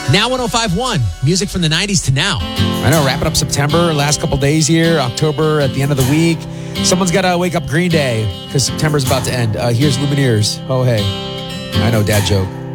Now 105.1, music from the 90s to now. I know, wrapping up September, last couple days here, October at the end of the week. Someone's got to wake up Green Day because September's about to end. Here's Lumineers. Oh, hey. I know, dad joke.